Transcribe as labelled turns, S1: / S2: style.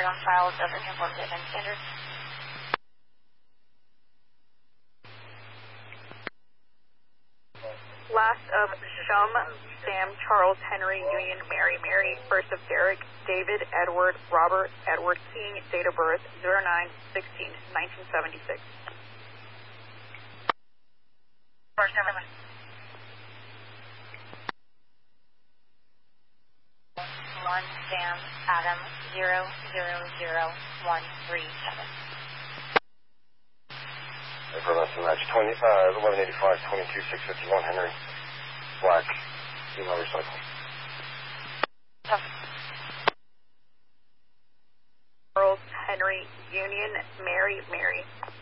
S1: record on file of Government Import Shipment Standard.
S2: Last of Shum, Sam, Charles, Henry, Union, Mary, Mary. First of Derek, David, Edward, Robert, Edward King. Date of birth 09/16/1976.
S1: First number. 1 Sam Adam 000137.
S3: For less than match 1185 22 651 Henry. Black. Email recycle.
S2: Charles, Henry, Union, Mary, Mary.